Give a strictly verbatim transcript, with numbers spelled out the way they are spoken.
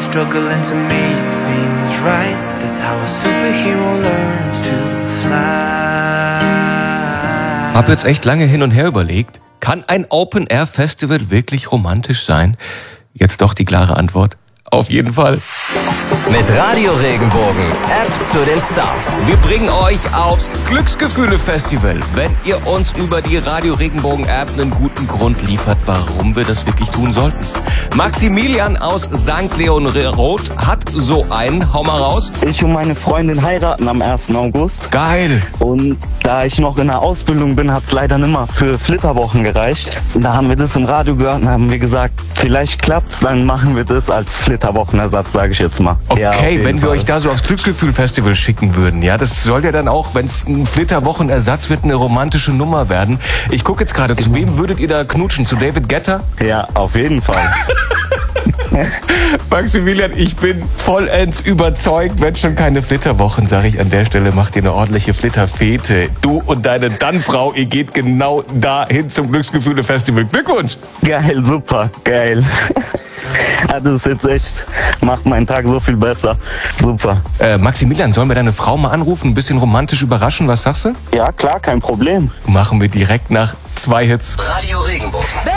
struggling to make things right. That's how a superhero learns to fly. Hab jetzt echt lange hin und her überlegt, kann ein Open-Air-Festival wirklich romantisch sein? Jetzt doch die klare Antwort. Auf jeden Fall. Mit Radio Regenbogen, App zu den Stars. Wir bringen euch aufs Glücksgefühle-Festival, wenn ihr uns über die Radio Regenbogen-App einen guten Grund liefert, warum wir das wirklich tun sollten. Maximilian aus Sankt Leon-Roth hat so einen. Hau mal raus. Ich und meine Freundin heiraten am ersten August. Geil. Und da ich noch in der Ausbildung bin, hat es leider nicht mehr für Flitterwochen gereicht. Da haben wir das im Radio gehört und haben wir gesagt, vielleicht klappt's, dann machen wir das als Flitterwochenersatz, sage ich jetzt mal. Okay, ja, wenn wir Fall. euch da so aufs Glücksgefühl-Festival schicken würden, ja, das soll ja dann auch, wenn es ein Flitterwochenersatz wird, eine romantische Nummer werden. Ich gucke jetzt gerade, zu wem würdet ihr da knutschen? Zu David Guetta? Ja, auf jeden Fall. Maximilian, ich bin vollends überzeugt, wenn schon keine Flitterwochen, sage ich an der Stelle, macht ihr eine ordentliche Flitterfete. Du und deine Dann-Frau, ihr geht genau dahin zum Glücksgefühle-Festival. Glückwunsch! Geil, super, geil. Das ist jetzt echt, macht meinen Tag so viel besser. Super. Äh, Maximilian, sollen wir deine Frau mal anrufen, ein bisschen romantisch überraschen? Was sagst du? Ja, klar, kein Problem. Machen wir direkt nach zwei Hits. Radio Regenbogen.